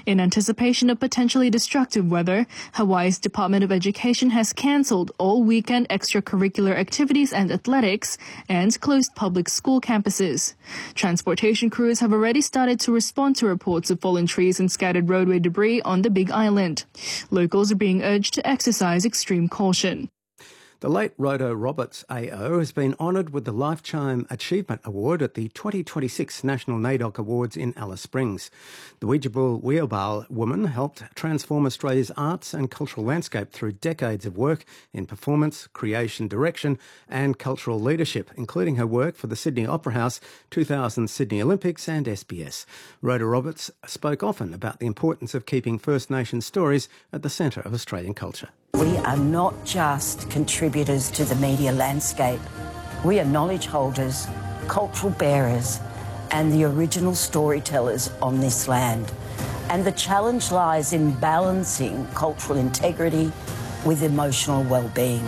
In anticipation of potentially destructive weather, Hawaii's Department of Education has cancelled all weekend extracurricular activities and athletics and closed public school campuses. Transportation crews have already started to respond to reports of fallen trees and scattered roadway debris on the Big Island. Locals are being urged to exercise extreme caution. The late Rhoda Roberts AO has been honoured with the Lifetime Achievement Award at the 2026 National NAIDOC Awards in Alice Springs. The Widjabul Wheelbarl woman helped transform Australia's arts and cultural landscape through decades of work in performance, creation, direction and cultural leadership, including her work for the Sydney Opera House, 2000 Sydney Olympics and SBS. Rhoda Roberts spoke often about the importance of keeping First Nations stories at the centre of Australian culture. We are not just contributors to the media landscape. We are knowledge holders, cultural bearers, and the original storytellers on this land. And the challenge lies in balancing cultural integrity with emotional well-being.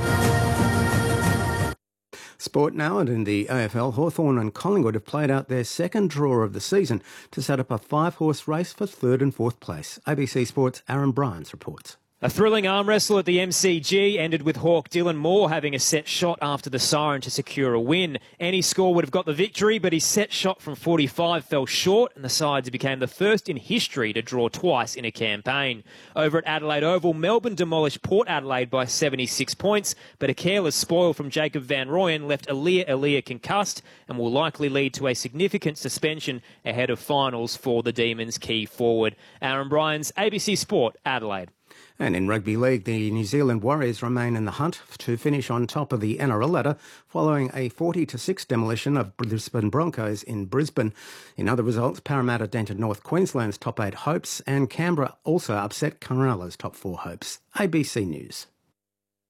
Sport now, and in the AFL, Hawthorn and Collingwood have played out their second draw of the season to set up a 5-horse race for third and fourth place. ABC Sport's Aaron Bryans reports. A thrilling arm wrestle at the MCG ended with Hawk Dylan Moore having a set shot after the siren to secure a win. Any score would have got the victory, but his set shot from 45 fell short and the sides became the first in history to draw twice in a campaign. Over at Adelaide Oval, Melbourne demolished Port Adelaide by 76 points, but a careless spoil from Jacob Van Rooyen left Elia concussed and will likely lead to a significant suspension ahead of finals for the Demons' key forward. Aaron Bryans, ABC Sport, Adelaide. And in rugby league, the New Zealand Warriors remain in the hunt to finish on top of the NRL ladder following a 40-6 demolition of Brisbane Broncos in Brisbane. In other results, Parramatta dented North Queensland's top 8 hopes and Canberra also upset Cronulla's top 4 hopes. ABC News.